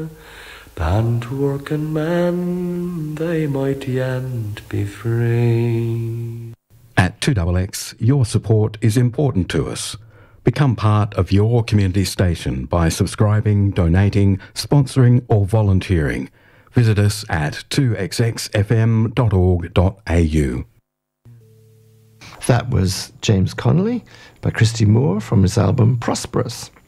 band working men, they might yet be free. At 2XX, your support is important to us. Become part of your community station by subscribing, donating, sponsoring or volunteering. Visit us at 2xxfm.org.au. That was James Connolly by Christy Moore from his album Prosperous.